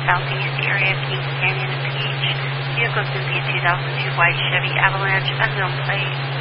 southeast area of Kings Canyon and Peach. Vehicle is going to be a 2002 white Chevy Avalanche, unknown plate.